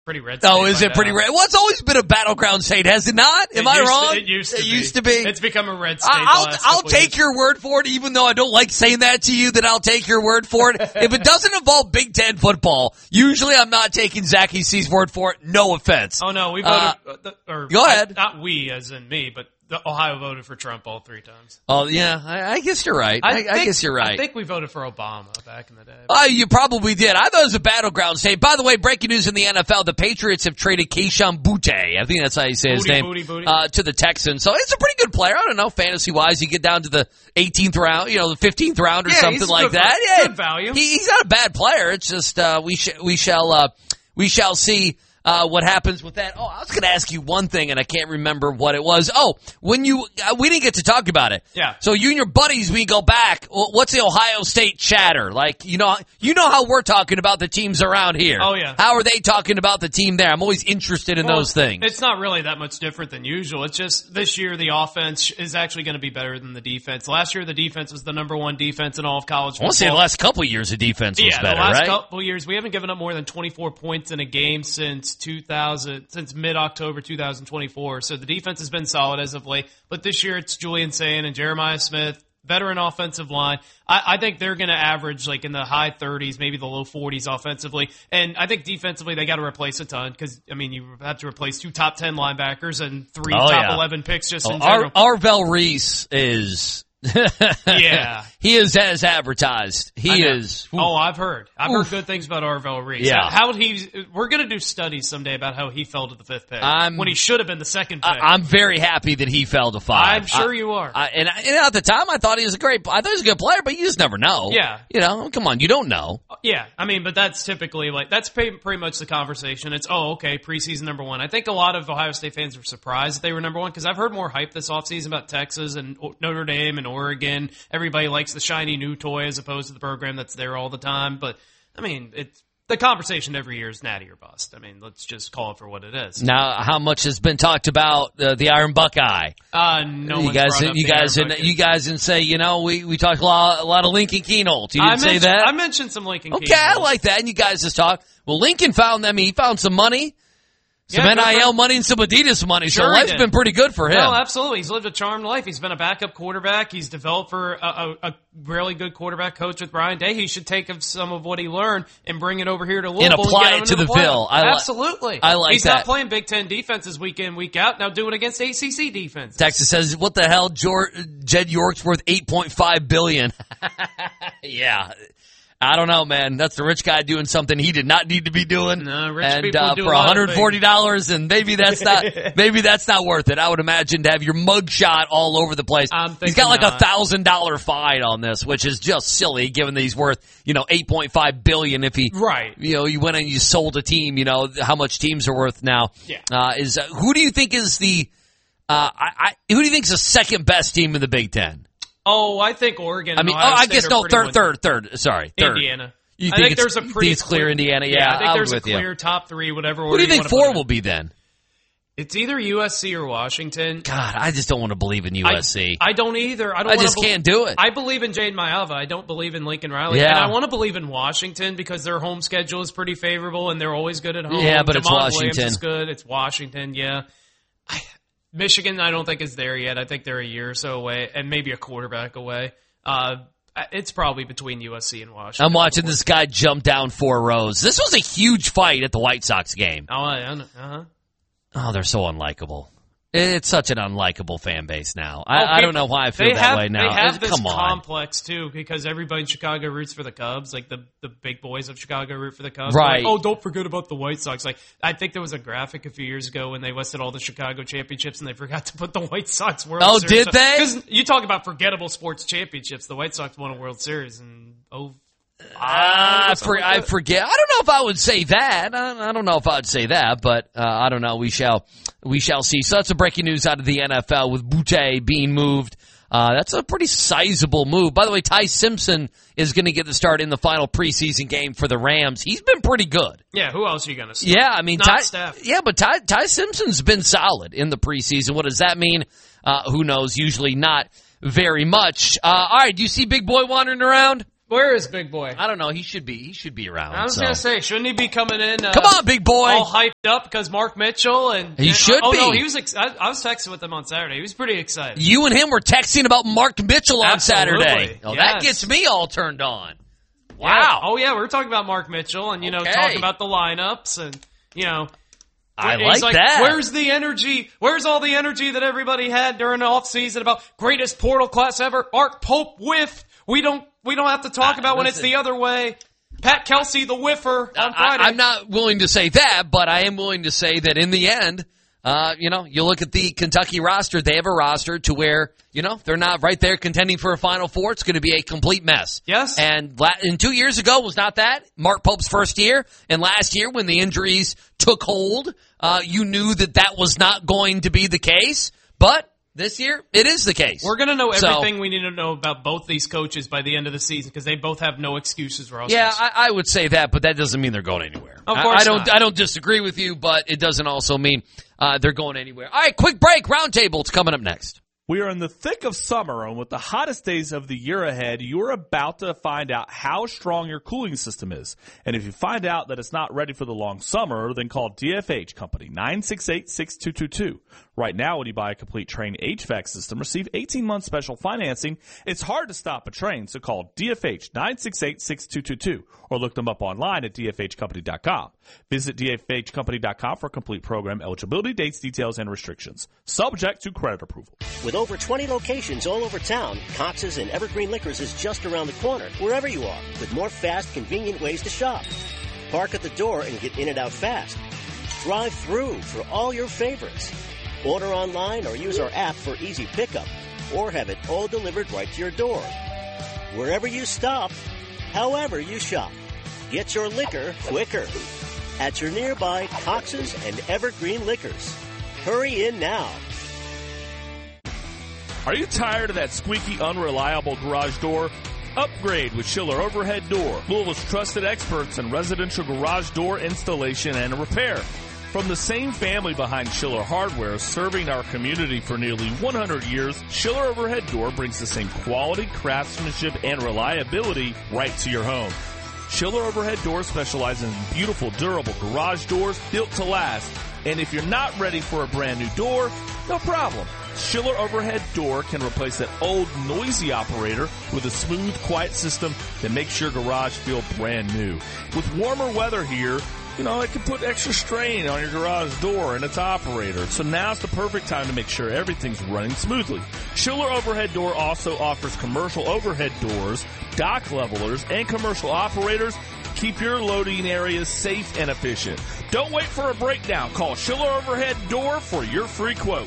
Pretty red state. Oh, is it pretty red? Well, it's always been a battleground state, has it not? Am I wrong? It used to be. It's become a red state. I'll take your word for it, even though I don't like saying that to you, that I'll take your word for it. If it doesn't involve Big Ten football, usually I'm not taking Zach EC's word for it. No offense. Oh, no, we voted, go ahead. Not we, as in me, but Ohio voted for Trump all 3 times. Oh, yeah, I guess you're right. I guess you're right. I think we voted for Obama back in the day. You probably did. I thought it was a battleground state. By the way, breaking news in the NFL, the Patriots have traded Kayshon Boutte, I think that's how you say his name, to the Texans. So it's a pretty good player. I don't know, fantasy-wise, you get down to the 18th round, the 15th round or something like that. Yeah, good value. He's not a bad player. It's just we shall see what happens with that. Oh, I was going to ask you one thing, and I can't remember what it was. Oh, when we didn't get to talk about it. Yeah. So you and your buddies, when you go back, what's the Ohio State chatter? Like, you know how we're talking about the teams around here. Oh, yeah. How are they talking about the team there? I'm always interested in those things. It's not really that much different than usual. It's just this year the offense is actually going to be better than the defense. Last year the defense was the number 1 defense in all of college football. I want to say the last couple of years the defense was better, right? the last couple of years we haven't given up more than 24 points in a game since mid-October 2024. So the defense has been solid as of late. But this year it's Julian Sayin and Jeremiah Smith, veteran offensive line. I think they're going to average like in the high 30s, maybe the low 40s offensively. And I think defensively they got to replace a ton because, you have to replace 2 top 10 linebackers and 3 top 11 picks just in general. Arvell Reese is... Yeah. He is as advertised. He is. Oof. Oh, I've heard good things about Arvell Reese. Yeah. We're going to do studies someday about how he fell to the 5th pick when he should have been the 2nd pick. I'm very happy that he fell to 5. I'm sure you are. And at the time I thought he was a good player, but you just never know. Yeah. Come on, you don't know. Yeah. But that's typically that's pretty much the conversation. It's, okay, preseason number 1. I think a lot of Ohio State fans were surprised that they were number 1 because I've heard more hype this offseason about Texas and Notre Dame and Oregon. Everybody likes the shiny new toy as opposed to the program that's there all the time. But, it's the conversation every year is natty or bust. Let's just call it for what it is. Now, how much has been talked about the Iron Buckeye? No you guys and say, we talked a lot of Lincoln Keenholt. You didn't say that? I mentioned some Lincoln Keenholt. Okay, I like that. And you guys just talk. Well, Lincoln found them. He found some money. Some NIL money and some Adidas money, so life's been pretty good for him. No, absolutely. He's lived a charmed life. He's been a backup quarterback. He's developed for a really good quarterback coach with Brian Day. He should take some of what he learned and bring it over here to Louisville and apply it to the Ville. Absolutely. I like He's that. not playing Big Ten defenses week in, week out, now doing against ACC defense. Texas says, what the hell, Jed York's worth $8.5 billion. Yeah. I don't know, man. That's the rich guy doing something he did not need to be doing. No, rich people do for $140, and maybe that's not worth it. I would imagine to have your mug shot all over the place. He's got like $1,000 fine on this, which is just silly, given that he's worth $8.5 billion. If he you went and you sold a team, how much teams are worth now. Yeah. Who do you think is the who do you think is the second best team in the Big Ten? Oh, I think Oregon. Third. Sorry, third. Indiana. I think there's a pretty clear Indiana. Yeah, I think there's a clear top 3, whatever. Who do you think 4 will be then? It's either USC or Washington. God, I just don't want to believe in USC. I don't either. I just can't do it. I believe in Jade Maiava. I don't believe in Lincoln Riley. Yeah. And I want to believe in Washington because their home schedule is pretty favorable and they're always good at home. Yeah, but it's Williams Washington. is good. It's Washington, yeah. Michigan, I don't think is there yet. I think they're a year or so away and maybe a quarterback away. It's probably between USC and Washington. I'm watching this guy jump down 4 rows. This was a huge fight at the White Sox game. Oh, yeah. Oh, they're so unlikable. It's such an unlikable fan base now. I don't know why I feel that way now. They have this complex, too, because everybody in Chicago roots for the Cubs. Like, the big boys of Chicago root for the Cubs. Right. Like, don't forget about the White Sox. Like, I think there was a graphic a few years ago when they listed all the Chicago championships and they forgot to put the White Sox World Series. Oh, did they? Because you talk about forgettable sports championships. The White Sox won a World Series in I forget. I don't know if I would say that. I don't know if I would say that, but I don't know. We shall see. So that's the breaking news out of the NFL with Boutte being moved. That's a pretty sizable move. By the way, Ty Simpson is going to get the start in the final preseason game for the Rams. He's been pretty good. Yeah, who else are you going to start? Yeah, Ty Simpson's been solid in the preseason. What does that mean? Who knows? Usually not very much. All right, do you see Big Boy wandering around? Where is Big Boy? I don't know. He should be around. I was going to say, shouldn't he be coming in? Come on, Big Boy. All hyped up because Mark Mitchell and he should be. Oh no, he was. I was texting with him on Saturday. He was pretty excited. You and him were texting about Mark Mitchell on Saturday. Oh, yes. That gets me all turned on. Wow. Yeah. Oh yeah, we were talking about Mark Mitchell and talking about the lineups and I like that. Where's the energy? Where's all the energy that everybody had during the offseason about greatest portal class ever? Mark Pope whiff. We don't have to talk about when it's the other way. Pat Kelsey, the whiffer on Friday. I'm not willing to say that, but I am willing to say that in the end, you look at the Kentucky roster, they have a roster to where, they're not right there contending for a Final Four. It's going to be a complete mess. Yes. And 2 years ago, was not that Mark Pope's first year? And last year, when the injuries took hold, you knew that was not going to be the case. But this year, it is the case. We're going to know everything we need to know about both these coaches by the end of the season because they both have no excuses, Ross. Yeah, I would say that, but that doesn't mean they're going anywhere. Of course not. I don't disagree with you, but it doesn't also mean they're going anywhere. All right, quick break. Roundtable's coming up next. We are in the thick of summer, and with the hottest days of the year ahead, you're about to find out how strong your cooling system is. And if you find out that it's not ready for the long summer, then call DFH Company, 968-6222. Right now, when you buy a complete Trane HVAC system, receive 18-month special financing. It's hard to stop a Trane, so call DFH, 968-6222, or look them up online at dfhcompany.com. Visit dfhcompany.com for complete program eligibility, dates, details, and restrictions. Subject to credit approval. With over 20 locations all over town, Cox's and Evergreen Liquors is just around the corner, wherever you are, with more fast, convenient ways to shop. Park at the door and get in and out fast. Drive through for all your favorites. Order online or use our app for easy pickup, or have it all delivered right to your door. Wherever you stop, however you shop, get your liquor quicker at your nearby Cox's and Evergreen Liquors. Hurry in now. Are you tired of that squeaky, unreliable garage door? Upgrade with Schiller Overhead Door, Louisville's trusted experts in residential garage door installation and repair. From the same family behind Schiller Hardware, serving our community for nearly 100 years, Schiller Overhead Door brings the same quality, craftsmanship, and reliability right to your home. Schiller Overhead Door specializes in beautiful, durable garage doors built to last. And if you're not ready for a brand new door, no problem. Schiller Overhead Door can replace that old, noisy operator with a smooth, quiet system that makes your garage feel brand new. With warmer weather here, it can put extra strain on your garage door and its operator. So now's the perfect time to make sure everything's running smoothly. Schiller Overhead Door also offers commercial overhead doors, dock levelers, and commercial operators. Keep your loading areas safe and efficient. Don't wait for a breakdown. Call Schiller Overhead Door for your free quote.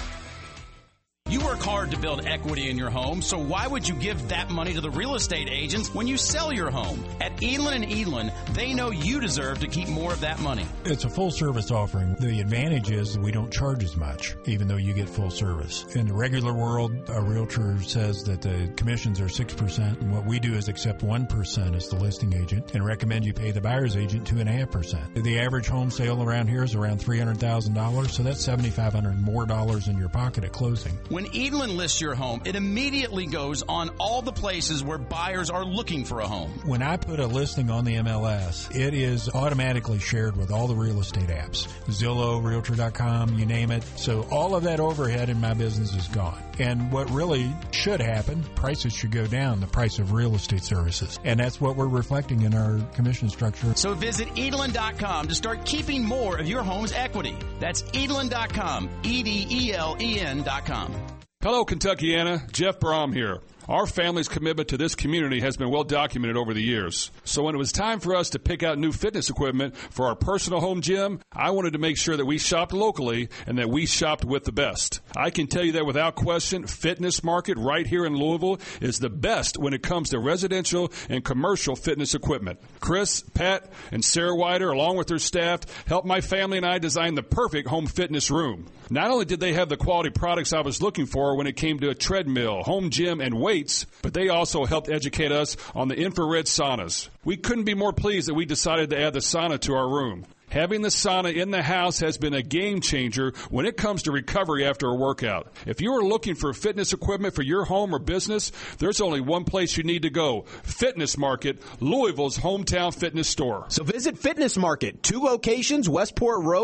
You work hard to build equity in your home, so why would you give that money to the real estate agents when you sell your home? At Edlin & Edlin, they know you deserve to keep more of that money. It's a full-service offering. The advantage is we don't charge as much, even though you get full service. In the regular world, a realtor says that the commissions are 6%, and what we do is accept 1% as the listing agent and recommend you pay the buyer's agent 2.5%. The average home sale around here is around $300,000, so that's $7,500 more dollars in your pocket at closing. When Edlin lists your home, it immediately goes on all the places where buyers are looking for a home. When I put a listing on the MLS, it is automatically shared with all the real estate apps. Zillow, Realtor.com, you name it. So all of that overhead in my business is gone. And what really should happen, prices should go down, the price of real estate services. And that's what we're reflecting in our commission structure. So visit Edlin.com to start keeping more of your home's equity. That's Edlin.com, EDELEN.com. Hello, Kentuckiana. Jeff Brom here. Our family's commitment to this community has been well documented over the years. So when it was time for us to pick out new fitness equipment for our personal home gym, I wanted to make sure that we shopped locally and that we shopped with the best. I can tell you that without question, Fitness Market right here in Louisville is the best when it comes to residential and commercial fitness equipment. Chris, Pat, and Sarah Wider, along with their staff, helped my family and I design the perfect home fitness room. Not only did they have the quality products I was looking for when it came to a treadmill, home gym, and weights, but they also helped educate us on the infrared saunas. We couldn't be more pleased that we decided to add the sauna to our room. Having the sauna in the house has been a game changer when it comes to recovery after a workout. If you are looking for fitness equipment for your home or business, there's only one place you need to go. Fitness Market, Louisville's hometown fitness store. So visit Fitness Market, 2 locations, Westport Road